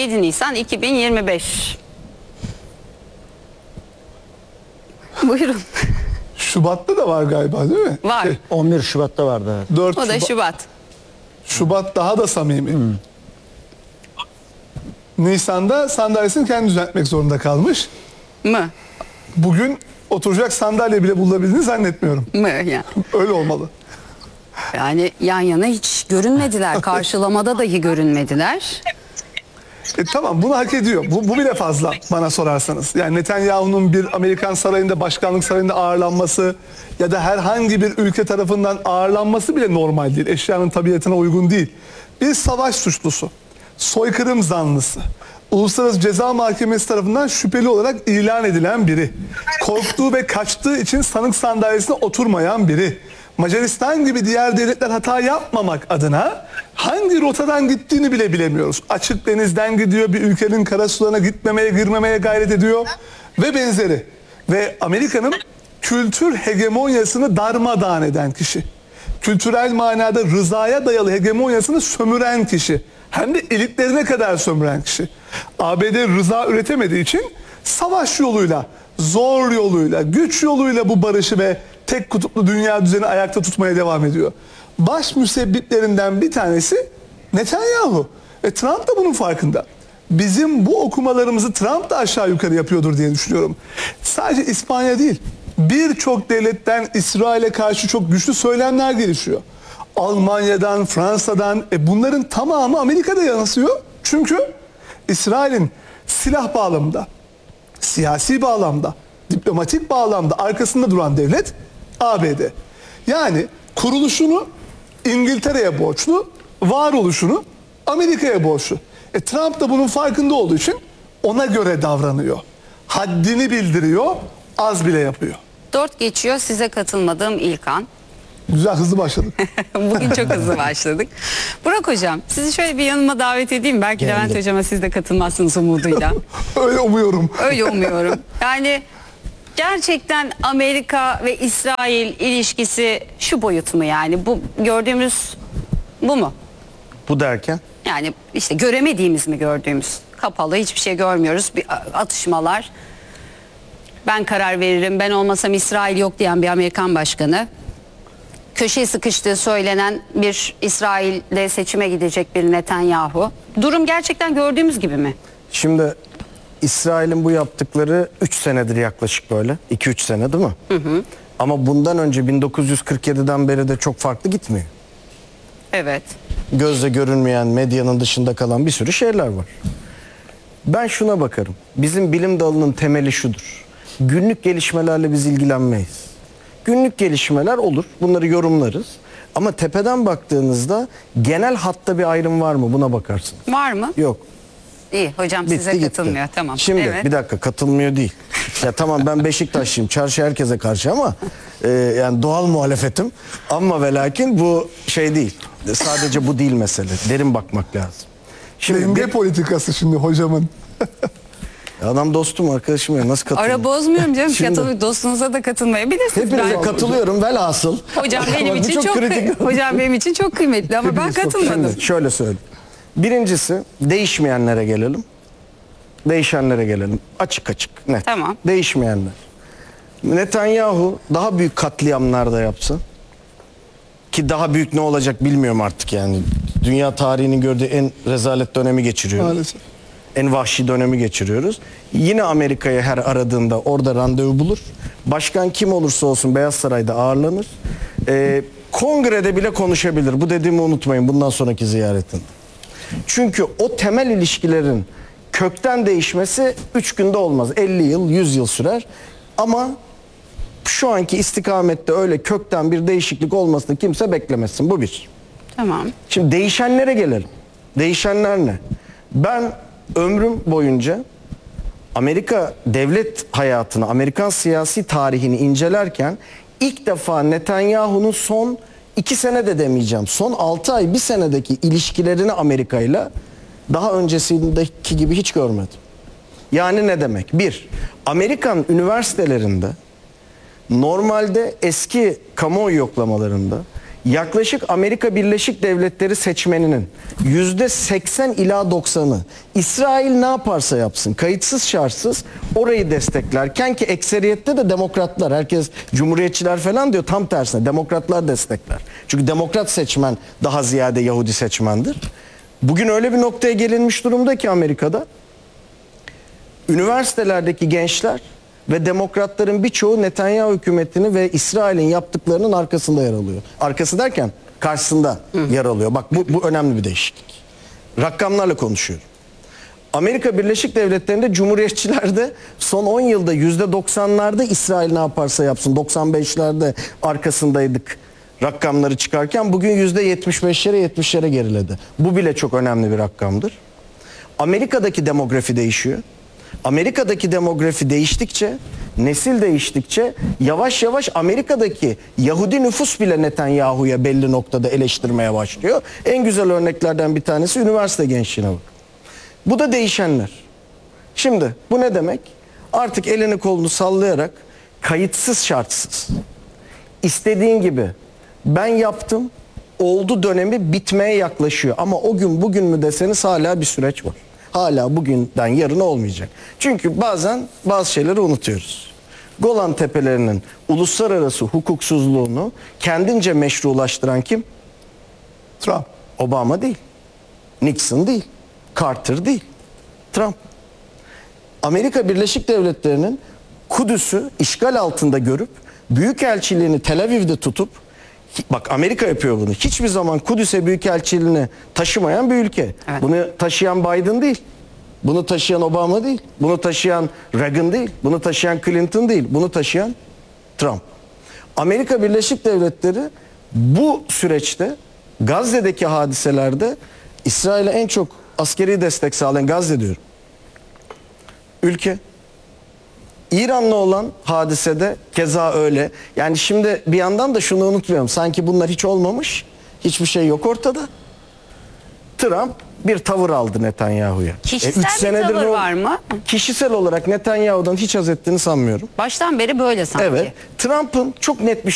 7 Nisan 2025. Buyurun. Şubat'ta da var galiba değil mi? Var. 11 Şubat'ta vardı. Evet. 4 O da Şubat. Şubat. Şubat daha da samimi. Nisan'da sandalyesini kendi düzeltmek zorunda kalmış. Mı? Bugün oturacak sandalye bile bulabildiğini zannetmiyorum. Mı yani? Öyle olmalı. Yani yan yana hiç görünmediler. Karşılamada dahi görünmediler. Tamam, bunu hak ediyor. Bu bile fazla bana sorarsanız. Yani Netanyahu'nun bir Amerikan sarayında, başkanlık sarayında ağırlanması ya da herhangi bir ülke tarafından ağırlanması bile normal değil. Eşyanın tabiatına uygun değil. Bir savaş suçlusu, soykırım zanlısı, Uluslararası Ceza Mahkemesi tarafından şüpheli olarak ilan edilen biri, korktuğu ve kaçtığı için sanık sandalyesine oturmayan biri, Macaristan gibi diğer devletler hata yapmamak adına hangi rotadan gittiğini bile bilemiyoruz. Açık denizden gidiyor, bir ülkenin karasularına gitmemeye, girmemeye gayret ediyor ve benzeri. Ve Amerika'nın kültür hegemonyasını darmadağın eden kişi. Kültürel manada rızaya dayalı hegemonyasını sömüren kişi. Hem de elitlerine kadar sömüren kişi. ABD rıza üretemediği için savaş yoluyla, zor yoluyla, güç yoluyla bu barışı ve tek kutuplu dünya düzeni ayakta tutmaya devam ediyor. Baş müsebbiplerinden bir tanesi Netanyahu. Ve Trump da bunun farkında. Bizim bu okumalarımızı Trump da aşağı yukarı yapıyordur diye düşünüyorum. Sadece İspanya değil, birçok devletten İsrail'e karşı çok güçlü söylemler gelişiyor. Almanya'dan, Fransa'dan, bunların tamamı Amerika'da yansıyor. Çünkü İsrail'in silah bağlamında, siyasi bağlamda, diplomatik bağlamda arkasında duran devlet ABD. Yani kuruluşunu İngiltere'ye borçlu, varoluşunu Amerika'ya borçlu. Trump da bunun farkında olduğu için ona göre davranıyor. Haddini bildiriyor, az bile yapıyor. 4 geçiyor, size katılmadığım ilk an. Güzel, hızlı başladık. Bugün çok hızlı başladık. Burak Hocam, sizi şöyle bir yanıma davet edeyim. Belki Geldim. Levent Hocam'a siz de katılmazsınız umuduyla. Öyle umuyorum. Öyle umuyorum. Yani gerçekten Amerika ve İsrail ilişkisi şu boyut mu yani? Bu gördüğümüz bu mu? Bu derken? Yani işte göremediğimiz mi gördüğümüz? Kapalı, hiçbir şey görmüyoruz. Bir atışmalar. Ben karar veririm, ben olmasam İsrail yok diyen bir Amerikan başkanı. Köşeye sıkıştığı söylenen bir İsrail'de seçime gidecek bir Netanyahu. Durum gerçekten gördüğümüz gibi mi? Şimdi İsrail'in bu yaptıkları 3 senedir yaklaşık böyle. 2-3 sene değil mi? Hı hı. Ama bundan önce 1947'den beri de çok farklı gitmiyor. Evet. Gözle görünmeyen, medyanın dışında kalan bir sürü şeyler var. Ben şuna bakarım. Bizim bilim dalının temeli şudur. Günlük gelişmelerle biz ilgilenmeyiz. Günlük gelişmeler olur. Bunları yorumlarız. Ama tepeden baktığınızda genel hatta bir ayrım var mı? Buna bakarsın. Var mı? Yok. İyi hocam, Bitti, size gitti. katılmıyor. Tamam. Şimdi Evet. bir dakika, katılmıyor değil. Ya tamam, ben Beşiktaşlıyım. Çarşı herkese karşı ama yani doğal muhalefetim. Ama ve lakin bu şey değil. Sadece bu değil mesele. Derin bakmak lazım. Şimdi Denge politikası şimdi hocamın. adam dostum, arkadaşım ya, nasıl katılıyor? Ara bozmuyorum canım. Şimdi- Dostunuza da katılmayabilirsiniz. Hepinize Ben- katılıyorum velhasıl. Hocam benim Bak, bu için çok kritik. hocam benim için çok kıymetli ama ben katılmadım. Şimdi şöyle söyleyeyim. Birincisi, değişmeyenlere gelelim. Değişenlere gelelim. Açık açık, net. Tamam. Değişmeyenler. Netanyahu daha büyük katliamlar da yapsa, ki daha büyük ne olacak bilmiyorum artık yani. Dünya tarihinin gördüğü en rezalet dönemi geçiriyoruz. Maalesef. En vahşi dönemi geçiriyoruz. Yine Amerika'ya her aradığında orada randevu bulur. Başkan kim olursa olsun Beyaz Saray'da ağırlanır. Kongrede bile konuşabilir. Bu dediğimi unutmayın bundan sonraki ziyaretin. Çünkü o temel ilişkilerin kökten değişmesi 3 günde olmaz. 50 yıl, 100 yıl sürer. Ama şu anki istikamette öyle kökten bir değişiklik olmasını kimse beklemesin. Bu bir. Tamam. Şimdi değişenlere gelelim. Değişenler ne? Ben ömrüm boyunca Amerika devlet hayatını, Amerikan siyasi tarihini incelerken ilk defa Netanyahu'nun son 2 sene de demeyeceğim, son 6 ay, 1 senedeki ilişkilerini Amerika'yla daha öncesindeki gibi hiç görmedim. Yani ne demek? Bir, Amerikan üniversitelerinde normalde eski kamuoyu yoklamalarında yaklaşık Amerika Birleşik Devletleri seçmeninin %80 ila 90'ı İsrail ne yaparsa yapsın kayıtsız şartsız orayı desteklerken ki ekseriyette de demokratlar, herkes cumhuriyetçiler falan diyor, tam tersine demokratlar destekler. Çünkü demokrat seçmen daha ziyade Yahudi seçmendir. Bugün öyle bir noktaya gelinmiş durumda ki Amerika'da üniversitelerdeki gençler ve demokratların birçoğu Netanyahu hükümetini ve İsrail'in yaptıklarının arkasında yer alıyor. Arkası derken karşısında yer alıyor. Bak bu önemli bir değişiklik. Rakamlarla konuşuyorum. Amerika Birleşik Devletleri'nde cumhuriyetçilerde son 10 yılda %90'larda İsrail ne yaparsa yapsın, 95'lerde arkasındaydık rakamları çıkarken bugün %75'lere 70'lere geriledi. Bu bile çok önemli bir rakamdır. Amerika'daki demografi değişiyor. Amerika'daki demografi değiştikçe, nesil değiştikçe yavaş yavaş Amerika'daki Yahudi nüfus bile Netanyahu'ya belli noktada eleştirmeye başlıyor. En güzel örneklerden bir tanesi üniversite gençliğine bak. Bu da değişenler. Şimdi bu ne demek? Artık elini kolunu sallayarak kayıtsız şartsız istediğin gibi ben yaptım oldu dönemi bitmeye yaklaşıyor. Ama o gün bugün mü deseniz hala bir süreç var. Hala bugünden yarın olmayacak. Çünkü bazen bazı şeyleri unutuyoruz. Golan Tepelerinin uluslararası hukuksuzluğunu kendince meşrulaştıran kim? Trump. Obama değil. Nixon değil. Carter değil. Trump. Amerika Birleşik Devletleri'nin Kudüs'ü işgal altında görüp büyükelçiliğini Tel Aviv'de tutup, bak Amerika yapıyor bunu, hiçbir zaman Kudüs'e büyükelçiliğini taşımayan bir ülke. Evet. Bunu taşıyan Biden değil. Bunu taşıyan Obama değil. Bunu taşıyan Reagan değil. Bunu taşıyan Clinton değil. Bunu taşıyan Trump. Amerika Birleşik Devletleri bu süreçte Gazze'deki hadiselerde İsrail'e en çok askeri destek sağlayan, Gazze diyorum, ülke. İran'la olan hadisede keza öyle. Yani şimdi bir yandan da şunu unutmayalım. Sanki bunlar hiç olmamış. Hiçbir şey yok ortada. Trump bir tavır aldı Netanyahu'ya. Kişisel bir tavır var mı? Kişisel olarak Netanyahu'dan hiç haz ettiğini sanmıyorum. Baştan beri böyle sanki. Evet. Trump'ın çok net bir